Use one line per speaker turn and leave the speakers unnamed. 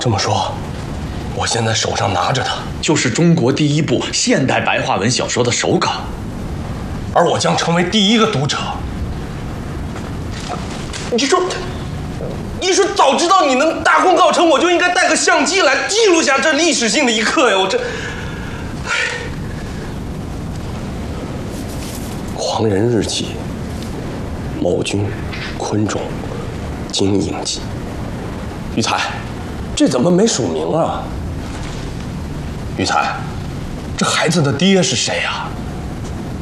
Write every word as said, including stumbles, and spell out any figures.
这么说，我现在手上拿着的
就是中国第一部现代白话文小说的手稿，
而我将成为第一个读者。你说，你说早知道你能大功告成，我就应该带个相机来记录下这历史性的一刻呀！我这，狂人日记，某君，昆仲，经营记。于才，这怎么没署名啊？于才，这孩子的爹是谁啊？